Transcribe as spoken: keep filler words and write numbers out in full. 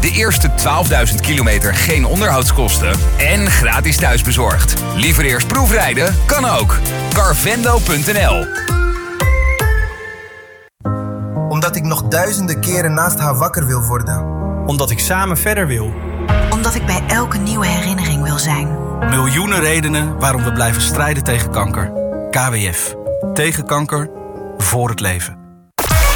De eerste twaalfduizend kilometer geen onderhoudskosten en gratis thuisbezorgd. Liever eerst proefrijden? Kan ook. Carvendo punt n l. Omdat ik nog duizenden keren naast haar wakker wil worden. Omdat ik samen verder wil. Omdat ik bij elke nieuwe herinnering wil zijn. Miljoenen redenen waarom we blijven strijden tegen kanker. K W F. Tegen kanker. Voor het leven.